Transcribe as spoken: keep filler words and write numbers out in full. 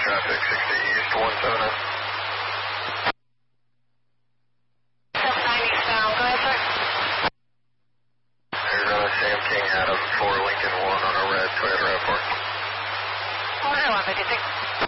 traffic, sixty east, one seven nine. seven nine eastbound, go ahead, sir. Arizona Sam King Adam, four Lincoln one on a red Toyota RAV four. one oh one fifty-six.